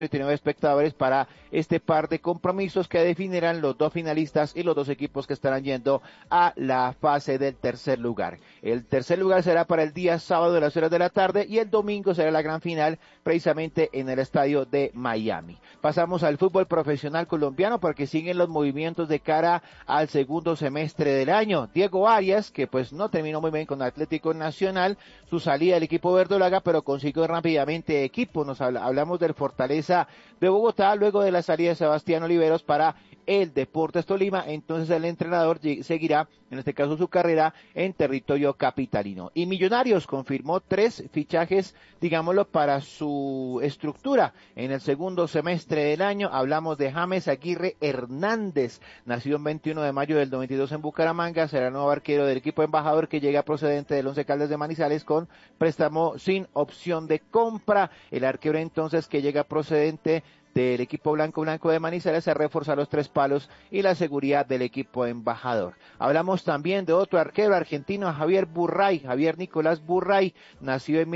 19 espectadores para este par de compromisos que definirán los dos finalistas y los dos equipos que estarán yendo a la fase del tercer lugar. El tercer lugar será para el día sábado de las horas de la tarde y el domingo será la gran final precisamente en el estadio de Miami. Pasamos al fútbol profesional colombiano porque siguen los movimientos de cara al segundo semestre del año. Diego Arias, que pues no terminó muy bien con Atlético Nacional, su salida del equipo verdolaga, pero consiguió rápidamente equipo. Hablamos del Fortaleza de Bogotá, luego de la salida de Sebastián Oliveros para el Deportes Tolima. Entonces el entrenador seguirá, en este caso su carrera, en territorio capitalino. Y Millonarios confirmó 3 fichajes, digámoslo, para su estructura en el segundo semestre del año. Hablamos de James Aguirre Hernández, nacido el 21 de mayo del 92 en Bucaramanga, será el nuevo arquero del equipo embajador que llega procedente del Once Caldas de Manizales con préstamo sin opción de compra. El arquero entonces que llega procedente del equipo blanco de Manizales a reforzar los 3 palos y la seguridad del equipo embajador. Hablamos también de otro arquero argentino, Javier Nicolás Burray, nacido en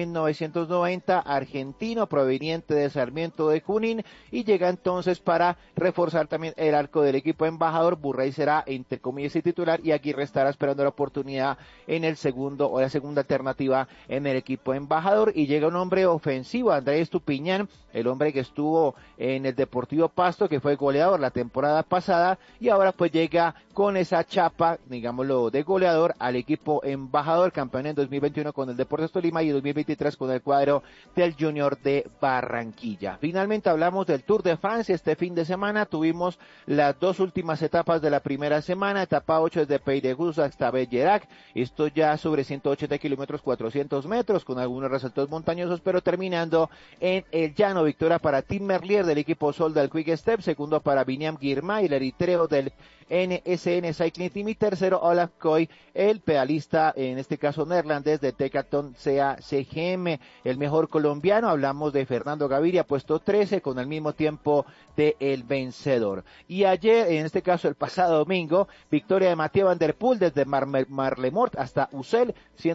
1990, argentino, proveniente de Sarmiento de Junín, y llega entonces para reforzar también el arco del equipo embajador. Burray será, entre comillas, el titular, y Aguirre estará esperando la oportunidad en el segundo o la segunda alternativa en el equipo embajador. Y llega un hombre ofensivo, Andrés Estupiñán, el hombre que estuvo en el Deportivo Pasto, que fue goleador la temporada pasada, y ahora pues llega con esa chapa, digámoslo, de goleador al equipo embajador, campeón en 2021 con el Deportes Tolima y en 2023 con el cuadro del Junior de Barranquilla. Finalmente hablamos del Tour de Francia. Este fin de semana tuvimos las 2 últimas etapas de la primera semana, etapa 8 desde Pays de Gus hasta Bergerac, esto ya sobre 180 kilómetros, 400 metros, con algunos resaltos montañosos, pero terminando en el llano. Victoria para Tim Merlier del equipo Sol del Quick Step, segundo para Biniam Girmay, el eritreo del NSN Cycling Team, y tercero Olaf Koy, el pedalista, en este caso neerlandés, de Decathlon CACGM. El mejor colombiano, hablamos de Fernando Gaviria, puesto 13, con el mismo tiempo de el vencedor. Y ayer, en este caso el pasado domingo, victoria de Mathieu Van Der Poel desde Marlemort hasta Ussel,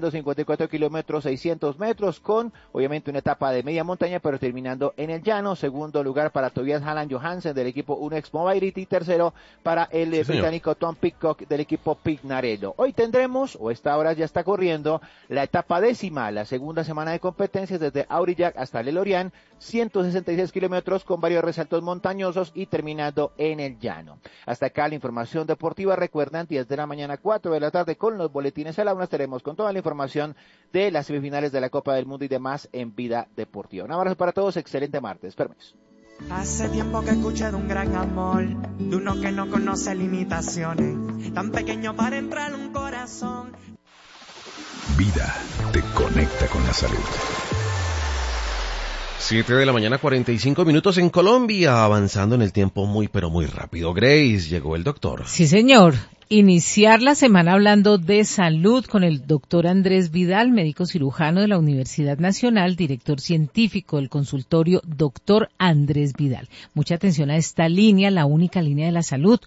154 kilómetros, 600 metros, con obviamente una etapa de media montaña, pero terminando en el llano. Segundo lugar para Tobias Halland Johansen del equipo Unex Mobility, tercero para el británico Tom Pidcock del equipo Pignarello. Hoy tendremos, o esta hora ya está corriendo, la etapa 10ª, la segunda semana de competencias desde Aurillac hasta Le Lorient, 166 kilómetros con varios resaltos montañosos y terminando en el llano. Hasta acá la información deportiva. Recuerden, 10 de la mañana, 4 de la tarde, con los boletines a la 1 estaremos con toda la información de las semifinales de la Copa del Mundo y demás en Vida Deportiva. Un abrazo para todos, excelente martes. Permiso. Hace tiempo que escuché de un gran amor, de uno que no conoce limitaciones, tan pequeño para entrar en un corazón. Vida te conecta con la salud. 7 de la mañana, 45 minutos en Colombia, avanzando en el tiempo muy pero muy rápido. Grace, llegó el doctor. Sí, señor. Iniciar la semana hablando de salud con el doctor Andrés Vidal, médico cirujano de la Universidad Nacional, director científico del consultorio Doctor Andrés Vidal. Mucha atención a esta línea, la única línea de la salud,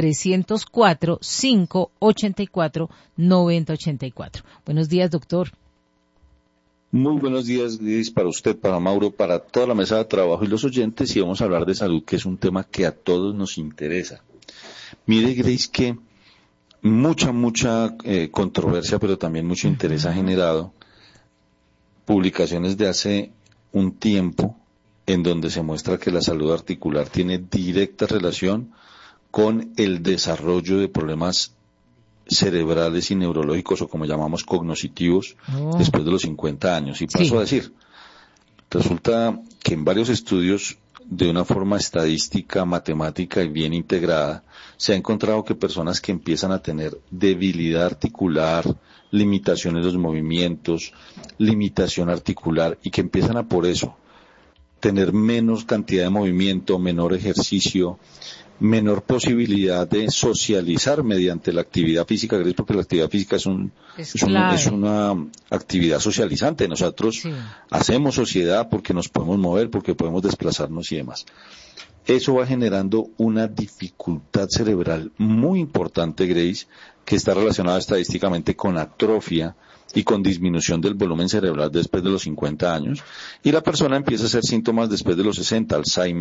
304-584-9084. Buenos días, doctor. Muy buenos días, Gris, para usted, para Mauro, para toda la mesa de trabajo y los oyentes, y vamos a hablar de salud, que es un tema que a todos nos interesa. Mire, Grace, que mucha controversia, pero también mucho interés ha generado publicaciones de hace un tiempo en donde se muestra que la salud articular tiene directa relación con el desarrollo de problemas cerebrales y neurológicos, o como llamamos cognitivos, después de los 50 años. Y paso a decir, resulta que en varios estudios, de una forma estadística, matemática y bien integrada, se ha encontrado que personas que empiezan a tener debilidad articular, limitación en los movimientos, limitación articular, y que empiezan a por eso tener menos cantidad de movimiento, menor ejercicio, menor posibilidad de socializar mediante la actividad física, porque la actividad física es una actividad socializante. Nosotros hacemos sociedad porque nos podemos mover, porque podemos desplazarnos y demás. Eso va generando una dificultad cerebral muy importante, Grace, que está relacionada estadísticamente con atrofia y con disminución del volumen cerebral después de los 50 años, y la persona empieza a hacer síntomas después de los 60, Alzheimer,